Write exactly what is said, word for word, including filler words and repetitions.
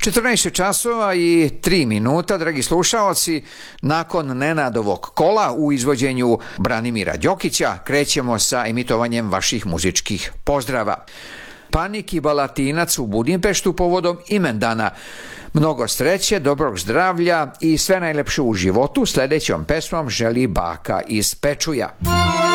četrnaest časova i tri minuta, dragi slušaoci, nakon Nenadovog kola u izvođenju Branimira Đokića krećemo sa emitovanjem vaših muzičkih pozdrava. Panik i Balatinac u Budimpeštu povodom imendana. Mnogo sreće, dobrog zdravlja i sve najlepše u životu. Sljedećom pesmom želi baka iz Pečuja.